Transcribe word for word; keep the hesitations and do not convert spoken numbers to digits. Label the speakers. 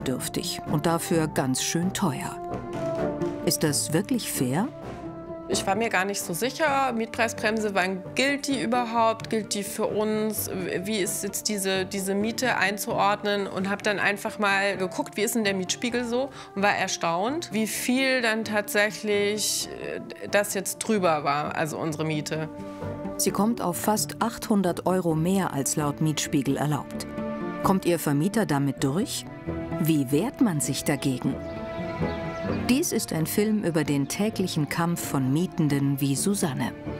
Speaker 1: dürftig und dafür ganz schön teuer. Ist das wirklich fair?
Speaker 2: Ich war mir gar nicht so sicher, Mietpreisbremse, wann gilt die überhaupt, gilt die für uns, wie ist jetzt diese, diese Miete einzuordnen und habe dann einfach mal geguckt, wie ist denn der Mietspiegel so und war erstaunt, wie viel dann tatsächlich das jetzt drüber war, also unsere Miete.
Speaker 1: Sie kommt auf fast achthundert Euro mehr als laut Mietspiegel erlaubt. Kommt Ihr Vermieter damit durch? Wie wehrt man sich dagegen? Dies ist ein Film über den täglichen Kampf von Mietenden wie Susanne.